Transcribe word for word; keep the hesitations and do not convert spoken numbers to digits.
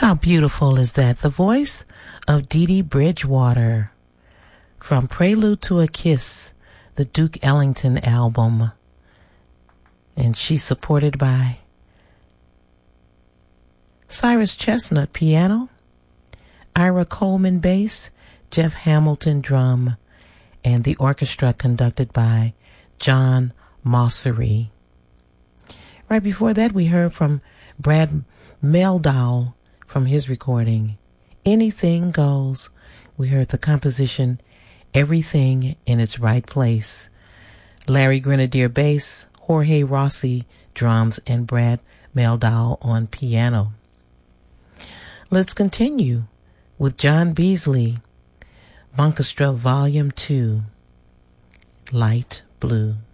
How beautiful is that? The voice of Dee Dee Bridgewater from Prelude to a Kiss, the Duke Ellington album. And she's supported by Cyrus Chestnut piano, Ira Coleman bass, Jeff Hamilton drum, and the orchestra conducted by John Mossery. Right before that, we heard from Brad Mehldau from his recording, Anything Goes. We heard the composition, Everything in Its Right Place. Larry Grenadier bass, Jorge Rossi drums, and Brad Mehldau on piano. Let's continue with John Beasley, Orchestra Volume two, Light Blue.